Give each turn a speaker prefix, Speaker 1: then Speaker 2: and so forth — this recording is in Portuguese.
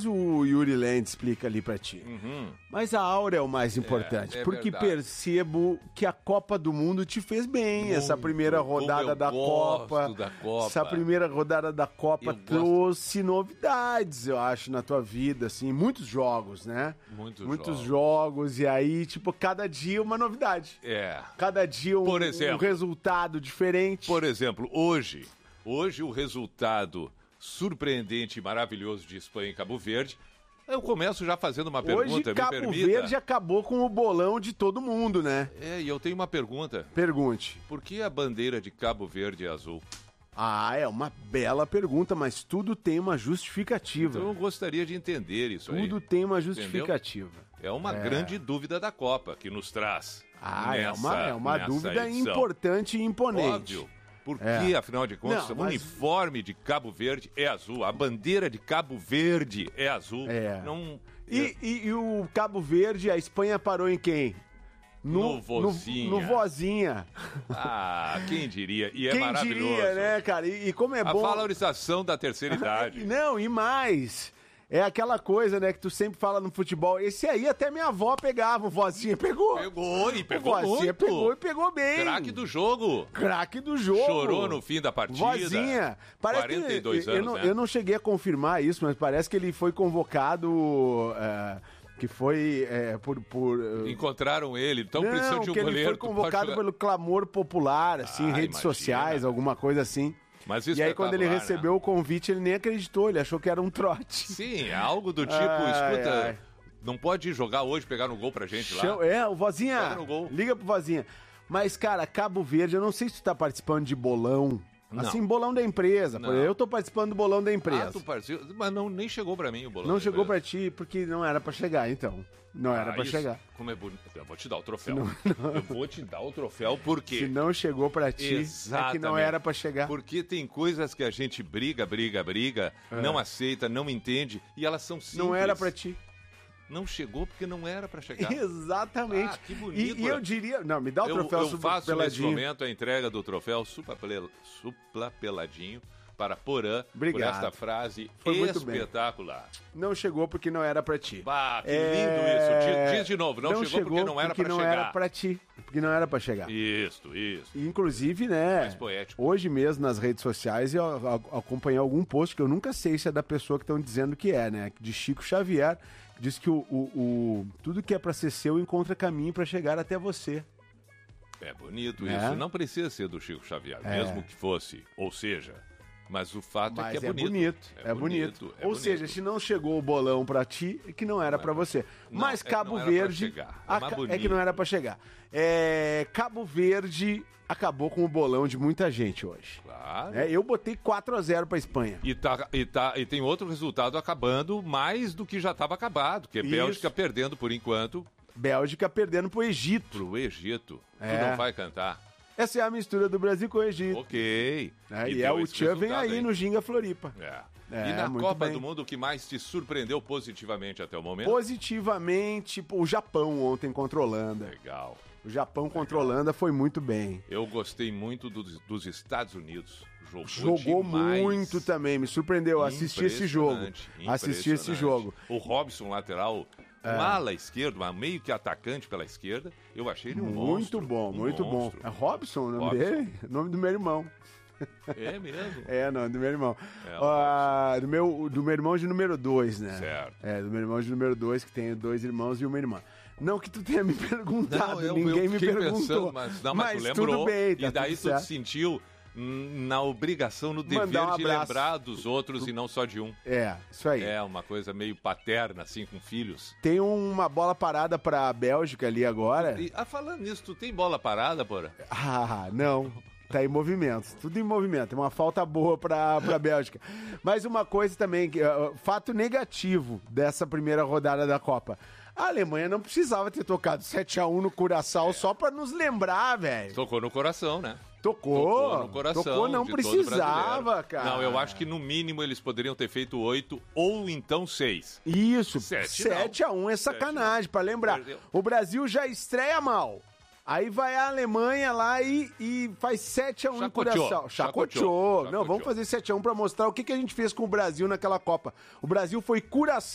Speaker 1: depois o Yuri Land explica ali pra ti. Mas a aura é o mais importante, porque
Speaker 2: verdade.
Speaker 1: percebo que a Copa do Mundo te fez bem, essa primeira rodada da Copa. Essa primeira rodada da Copa trouxe novidades, eu acho, na tua vida, assim, muitos jogos, né? Muitos jogos, e aí, tipo, cada dia uma novidade. Cada dia um resultado diferente.
Speaker 2: Por exemplo, hoje o resultado surpreendente e maravilhoso de Espanha e Cabo Verde. Eu começo já fazendo uma pergunta,
Speaker 1: Hoje, Cabo Verde acabou com o bolão de todo mundo, né?
Speaker 2: E eu tenho uma pergunta.
Speaker 1: Pergunte.
Speaker 2: Por que a bandeira de Cabo Verde é azul?
Speaker 1: É uma bela pergunta, mas tudo tem uma justificativa.
Speaker 2: Então eu gostaria de entender isso aí.
Speaker 1: Tudo tem uma justificativa.
Speaker 2: É uma grande dúvida da Copa que nos traz.
Speaker 1: É uma dúvida edição. Importante e imponente.
Speaker 2: Óbvio. Porque, afinal de contas, o uniforme de Cabo Verde é azul, a bandeira de Cabo Verde é azul.
Speaker 1: E o Cabo Verde, a Espanha parou em quem?
Speaker 2: No Vozinha.
Speaker 1: No Vozinha.
Speaker 2: Quem diria? E
Speaker 1: quem
Speaker 2: maravilhoso.
Speaker 1: Quem diria, né, cara? E como é bom...
Speaker 2: A valorização da terceira idade.
Speaker 1: Não, e mais... É aquela coisa, né, que tu sempre fala no futebol. Esse aí até minha avó pegava, o Vozinha pegou.
Speaker 2: Pegou e pegou muito.
Speaker 1: O Vozinha pegou e pegou bem.
Speaker 2: Craque do jogo.
Speaker 1: Chorou
Speaker 2: no fim da partida.
Speaker 1: Vozinha. Parece
Speaker 2: 42 anos, né?
Speaker 1: Eu não cheguei a confirmar isso, mas parece que ele foi convocado... que foi
Speaker 2: Encontraram ele, então precisa de um goleiro.
Speaker 1: Ele foi convocado pelo clamor popular, assim, em redes sociais, alguma coisa assim.
Speaker 2: Mas
Speaker 1: e aí quando ele recebeu o convite, ele nem acreditou, ele achou que era um trote.
Speaker 2: Sim, é algo do tipo, escuta, não pode jogar hoje, pegar no gol pra gente lá.
Speaker 1: O Vozinha, liga pro Vozinha. Mas, cara, Cabo Verde, eu não sei se tu tá participando de bolão.
Speaker 2: Não.
Speaker 1: Assim, bolão da empresa. Eu tô participando do bolão da empresa.
Speaker 2: Tu participou, mas nem chegou pra mim o bolão.
Speaker 1: Não chegou pra ti porque não era pra chegar, então. Não era pra chegar.
Speaker 2: Como é bonito. Eu vou te dar o troféu. Eu vou te dar o troféu porque...
Speaker 1: Se não chegou pra ti, é que não era pra chegar.
Speaker 2: Porque tem coisas que a gente briga, não aceita, não entende, e elas são simples.
Speaker 1: Não era pra ti.
Speaker 2: Não chegou porque não era pra chegar.
Speaker 1: Exatamente.
Speaker 2: Que bonito.
Speaker 1: E eu diria... Não, me dá o troféu
Speaker 2: Eu faço nesse momento a entrega do troféu Supla Peladinho para Porã.
Speaker 1: Obrigado.
Speaker 2: Por esta frase
Speaker 1: foi
Speaker 2: espetacular.
Speaker 1: Não chegou porque não era pra ti.
Speaker 2: Que lindo isso. Diz de novo. Não chegou porque não era pra chegar.
Speaker 1: Era pra ti. Porque não era pra chegar.
Speaker 2: Isso.
Speaker 1: Inclusive, né?
Speaker 2: Mais poético.
Speaker 1: Hoje mesmo nas redes sociais eu acompanhei algum post que eu nunca sei se é da pessoa que estão dizendo que é, né? De Chico Xavier. Diz que tudo que é pra ser seu encontra caminho pra chegar até você.
Speaker 2: É bonito isso. Não precisa ser do Chico Xavier, mesmo que fosse. Ou seja... Mas o fato é que é bonito.
Speaker 1: É bonito. Ou seja, se não chegou o bolão pra ti, é que não era pra você. Mas Cabo Verde é que não era pra chegar. Cabo Verde acabou com o bolão de muita gente hoje.
Speaker 2: Claro.
Speaker 1: Eu botei 4-0 pra Espanha.
Speaker 2: E tem outro resultado acabando mais do que já estava acabado, que é Bélgica perdendo por enquanto.
Speaker 1: Bélgica perdendo pro Egito.
Speaker 2: Tu não vai cantar.
Speaker 1: Essa é a mistura do Brasil com o Egito.
Speaker 2: Ok.
Speaker 1: E o Tchan vem aí no Ginga Floripa.
Speaker 2: E na Copa do Mundo, o que mais te surpreendeu positivamente até o momento?
Speaker 1: Positivamente, o Japão ontem contra a Holanda.
Speaker 2: Legal.
Speaker 1: O Japão contra a Holanda foi muito bem.
Speaker 2: Eu gostei muito dos Estados Unidos.
Speaker 1: Jogou muito também, me surpreendeu. Assisti esse jogo.
Speaker 2: O Robson, lateral... ala esquerda, meio que atacante pela esquerda, eu achei ele um monstro.
Speaker 1: Muito bom. É Robson o nome dele? Nome do meu irmão.
Speaker 2: É mesmo?
Speaker 1: Nome do meu irmão. Do meu irmão de número 2, né?
Speaker 2: Certo.
Speaker 1: Do meu irmão de número 2, que tem 2 irmãos e uma irmã. Não que tu tenha me perguntado, ninguém me perguntou.
Speaker 2: Pensando, mas tu lembrou,
Speaker 1: tudo bem,
Speaker 2: e daí tu te sentiu... na obrigação, no dever de lembrar dos outros e não só de um.
Speaker 1: Isso aí.
Speaker 2: É uma coisa meio paterna, assim, com filhos.
Speaker 1: Tem uma bola parada pra Bélgica ali agora.
Speaker 2: Falando nisso, tu tem bola parada, Porã?
Speaker 1: Não. Tá em movimento, tudo em movimento. É uma falta boa pra Bélgica. Mas uma coisa também, fato negativo dessa primeira rodada da Copa. A Alemanha não precisava ter tocado 7-1 no Curaçao só pra nos lembrar, velho.
Speaker 2: Tocou no coração, né?
Speaker 1: Tocou
Speaker 2: no coração.
Speaker 1: Tocou, não precisava, cara.
Speaker 2: Não, eu acho que no mínimo eles poderiam ter feito 8 ou então 6.
Speaker 1: Isso, 7-1 é sacanagem, pra lembrar. Perdeu. O Brasil já estreia mal. Aí vai a Alemanha lá e faz 7-1 no Curaçao. Chacoteou. Não, vamos fazer 7-1 pra mostrar o que a gente fez com o Brasil naquela Copa. O Brasil foi Curaçao.